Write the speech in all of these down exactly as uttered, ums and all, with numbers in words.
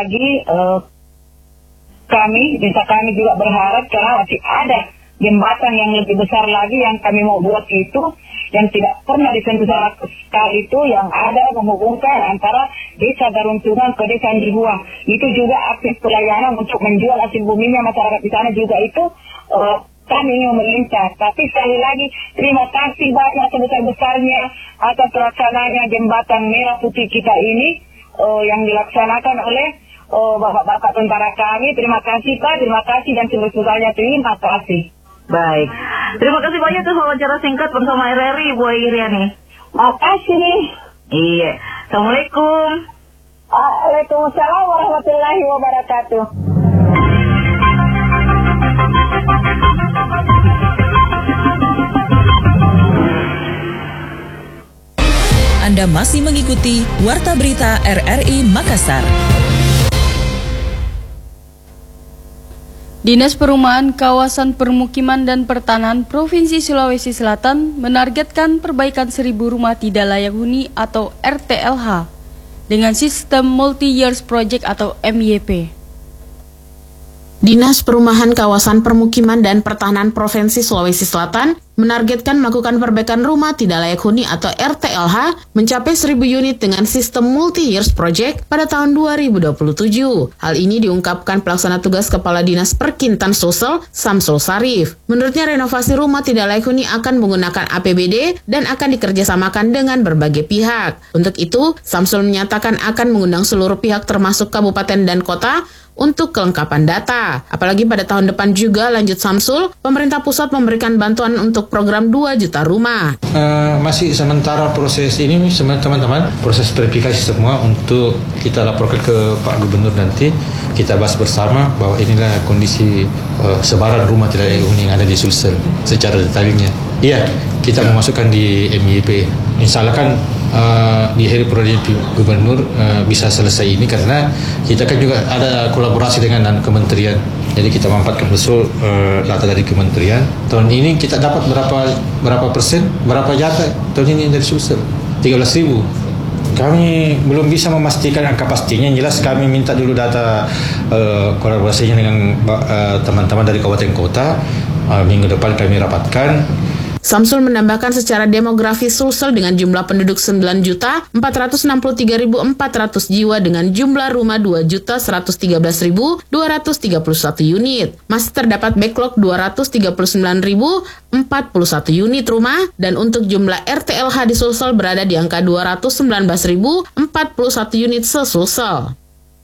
lagi uh, kami, desa kami juga berharap karena masih ada jembatan yang lebih besar lagi yang kami mau buat itu, yang tidak pernah disentuh sama sekali itu, yang ada menghubungkan antara desa Garuntungan ke desa Anjibuang. Itu juga akses pelayanan untuk menjual hasil buminya masyarakat di sana juga itu uh, kami ingin melintas. Tapi sekali lagi terima kasih banyak sebesar-besarnya atas pelaksananya jembatan merah putih kita ini uh, yang dilaksanakan oleh uh, bapak-bapak tentara kami. Terima kasih Pak, terima kasih dan sebesar-besarnya terima kasih. Baik, terima kasih banyak atas wawancara singkat bersama R R I, Bu Iriani. Makasih. Iya, Assalamualaikum. Waalaikumsalam warahmatullahi wabarakatuh. Anda masih mengikuti Warta Berita R R I Makassar. Dinas Perumahan Kawasan Permukiman dan Pertanahan Provinsi Sulawesi Selatan menargetkan perbaikan seribu rumah tidak layak huni atau R T L H dengan sistem Multi-Years Project atau M Y P. Dinas Perumahan Kawasan Permukiman dan Pertanahan Provinsi Sulawesi Selatan menargetkan melakukan perbaikan rumah tidak layak huni atau R T L H mencapai seribu unit dengan sistem Multi-Years Project pada tahun dua ribu dua puluh tujuh. Hal ini diungkapkan pelaksana tugas Kepala Dinas Perkintan Sulsel, Samsul Sarif. Menurutnya renovasi rumah tidak layak huni akan menggunakan A P B D dan akan dikerjasamakan dengan berbagai pihak. Untuk itu, Samsul menyatakan akan mengundang seluruh pihak termasuk kabupaten dan kota untuk kelengkapan data. Apalagi pada tahun depan juga, lanjut Samsul, pemerintah pusat memberikan bantuan untuk program dua juta rumah. Uh, masih sementara proses ini, teman-teman, proses verifikasi semua untuk kita laporkan ke Pak Gubernur nanti. Kita bahas bersama bahwa inilah kondisi uh, sebaran rumah tidak layak huni yang ada di Sulsel secara detailnya. Iya, kita ya. memasukkan di M Y P. Insya Allah kan uh, di hari periode Gubernur uh, bisa selesai ini karena kita kan juga ada kolaborasi dengan kementerian. Jadi kita memanfaatkan betul uh, data dari kementerian. Tahun ini kita dapat berapa berapa persen, berapa jatah tahun ini dari Sulsel? tiga belas ribu. Kami belum bisa memastikan angka pastinya. Yang jelas kami minta dulu data uh, kolaborasinya dengan uh, teman-teman dari kabupaten kota. Uh, minggu depan kami rapatkan. Samsul menambahkan secara demografis Sulsel dengan jumlah penduduk sembilan juta empat ratus enam puluh tiga ribu empat ratus jiwa dengan jumlah rumah dua juta seratus tiga belas ribu dua ratus tiga puluh satu unit. Masih terdapat backlog dua ratus tiga puluh sembilan ribu empat puluh satu unit rumah dan untuk jumlah R T L H di Sulsel berada di angka dua ratus sembilan belas ribu empat puluh satu unit se-Sulsel.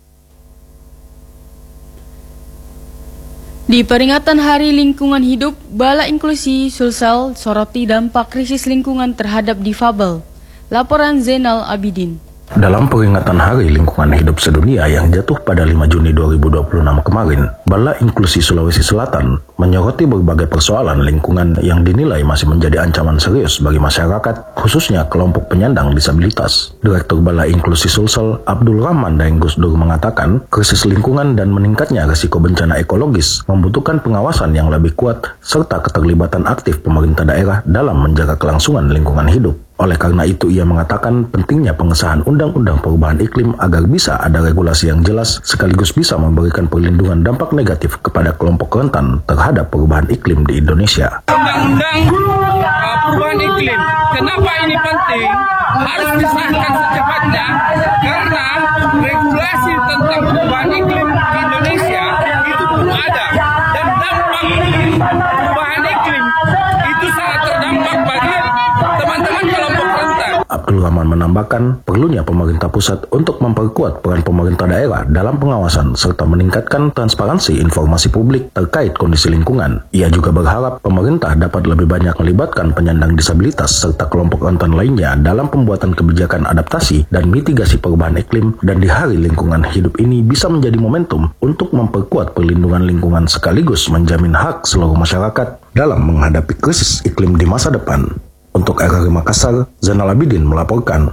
Di peringatan Hari Lingkungan Hidup, Bala Inklusi Sulsel soroti dampak krisis lingkungan terhadap difabel. Laporan Zainal Abidin. Dalam peringatan Hari Lingkungan Hidup Sedunia yang jatuh pada lima Juni dua ribu dua puluh enam kemarin, Bala Inklusi Sulawesi Selatan menyoroti berbagai persoalan lingkungan yang dinilai masih menjadi ancaman serius bagi masyarakat, khususnya kelompok penyandang disabilitas. Direktur Bala Inklusi Sulsel, Abdul Rahman Daeng Gusdur mengatakan, krisis lingkungan dan meningkatnya risiko bencana ekologis membutuhkan pengawasan yang lebih kuat serta keterlibatan aktif pemerintah daerah dalam menjaga kelangsungan lingkungan hidup. Oleh karena itu, ia mengatakan pentingnya pengesahan Undang-Undang Perubahan Iklim agar bisa ada regulasi yang jelas sekaligus bisa memberikan perlindungan dampak negatif kepada kelompok rentan terhadap perubahan iklim di Indonesia. Undang-Undang uh, Perubahan Iklim, kenapa ini penting? Harus disahkan secepatnya karena regulasi tentang perubahan iklim di Indonesia itu belum ada dan dampak perubahan iklim itu sangat terdampak bagi teman-teman kelompok rentan. Abdul Rahman menambahkan perlunya pemerintah pusat untuk memperkuat peran pemerintah daerah dalam pengawasan serta meningkatkan transparansi informasi publik terkait kondisi lingkungan. Ia juga berharap pemerintah dapat lebih banyak melibatkan penyandang disabilitas serta kelompok rentan lainnya dalam pembuatan kebijakan adaptasi dan mitigasi perubahan iklim, dan di Hari Lingkungan Hidup ini bisa menjadi momentum untuk memperkuat perlindungan lingkungan sekaligus menjamin hak seluruh masyarakat dalam menghadapi krisis iklim di masa depan. Untuk R R I Makassar, Zainal Abidin melaporkan.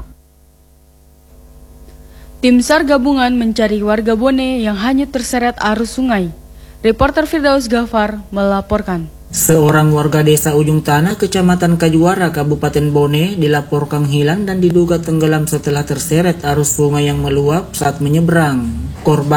Tim SAR gabungan mencari warga Bone yang hanyut terseret arus sungai. Reporter Firdaus Ghaffar melaporkan. Seorang warga desa Ujung Tanah, Kecamatan Kajuara, Kabupaten Bone dilaporkan hilang dan diduga tenggelam setelah terseret arus sungai yang meluap saat menyeberang. Korban